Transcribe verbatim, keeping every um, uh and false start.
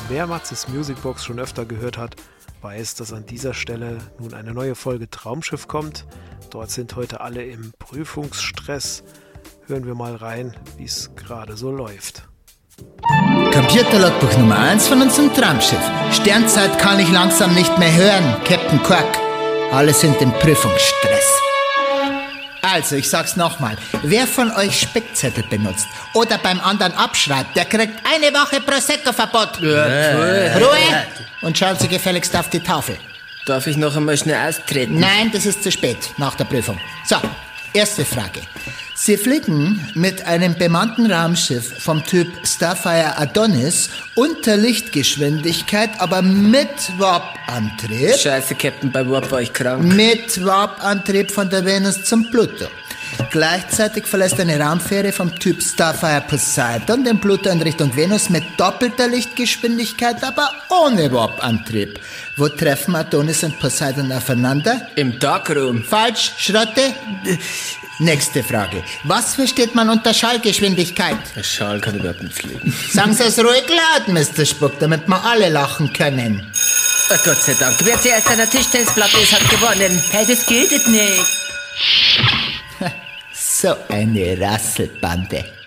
Wer Matzes Musicbox schon öfter gehört hat, weiß, dass an dieser Stelle nun eine neue Folge Traumschiff kommt. Dort sind heute alle im Prüfungsstress. Hören wir mal rein, wie es gerade so läuft. Computerlogbuch Nummer eins von unserem Traumschiff. Sternzeit kann ich langsam nicht mehr hören, Captain Quark. Alle sind im Prüfungsstress. Also, ich sag's nochmal. Wer von euch Spickzettel benutzt oder beim anderen abschreibt, der kriegt eine Woche Prosecco-Verbot. Ja, Ruhe! Und schauen Sie gefälligst auf die Tafel. Darf ich noch einmal schnell austreten? Nein, das ist zu spät, nach der Prüfung. So, erste Frage. Sie fliegen mit einem bemannten Raumschiff vom Typ Starfire Adonis unter Lichtgeschwindigkeit, aber mit Warp-Antrieb. Scheiße, Captain, bei Warp war ich krank. Mit Warp-Antrieb von der Venus zum Pluto. Gleichzeitig verlässt eine Raumfähre vom Typ Starfire Poseidon den Pluto in Richtung Venus mit doppelter Lichtgeschwindigkeit, aber ohne Warp-Antrieb. Wo treffen Adonis und Poseidon aufeinander? Im Darkroom. Falsch, Schrotte. Nächste Frage. Was versteht man unter Schallgeschwindigkeit? Der Schal kann überhaupt nicht fliegen. Sagen Sie es ruhig laut, Mister Spuck, damit wir alle lachen können. Oh, Gott sei Dank. Wer zuerst an der Tischtennisplatte ist, hat gewonnen. Hey, das gilt nicht. So eine Rasselbande.